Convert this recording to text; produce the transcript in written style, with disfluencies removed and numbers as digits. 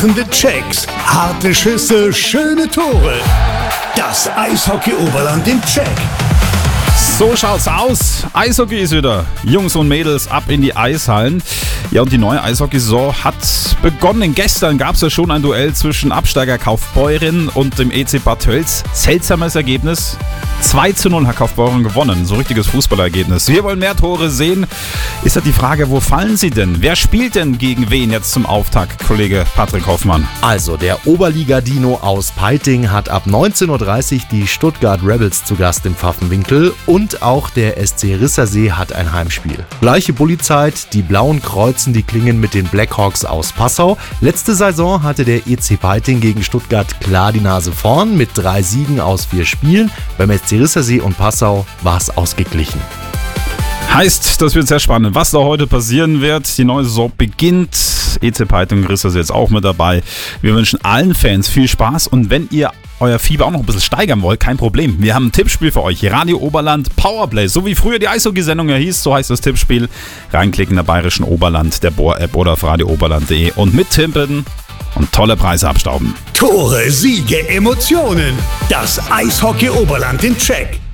krachende Checks, harte Schüsse, schöne Tore. Das Eishockey Oberland im Check. So schaut's aus. Eishockey ist wieder. Jungs und Mädels, ab in die Eishallen. Ja, und die neue Eishockeysaison hat begonnen. Gestern gab es ja schon ein Duell zwischen Absteiger Kaufbeuren und dem EC Bad Tölz. Seltsames Ergebnis. 2:0 hat Kaufbeuren gewonnen. So richtiges Fußballergebnis. Wir wollen mehr Tore sehen. Ist ja die Frage, wo fallen sie denn? Wer spielt denn gegen wen jetzt zum Auftakt, Kollege Patrick Hoffmann? Also, der Oberliga-Dino aus Peiting hat ab 19.30 Uhr die Stuttgart Rebels zu Gast im Pfaffenwinkel und auch der SC Rissersee hat ein Heimspiel. Gleiche Bulli-Zeit, die Blauen kreuzen die Klingen mit den Blackhawks aus Passau. Letzte Saison hatte der EC Peiting gegen Stuttgart klar die Nase vorn mit 3 Siegen aus 4 Spielen. Beim SC Rissersee und Passau war es ausgeglichen. Heißt, das wird sehr spannend, was da heute passieren wird. Die neue Saison beginnt. EC Peiting und Rissersee jetzt auch mit dabei. Wir wünschen allen Fans viel Spaß und wenn ihr euer Fieber auch noch ein bisschen steigern wollt, kein Problem. Wir haben ein Tippspiel für euch. Radio Oberland Powerplay. So wie früher die Eishockey-Sendung ja hieß, so heißt das Tippspiel. Reinklicken in der Bayerischen Oberland, der Bohr-App oder auf radiooberland.de und mittippen und tolle Preise abstauben. Tore, Siege, Emotionen. Das Eishockey Oberland im Check.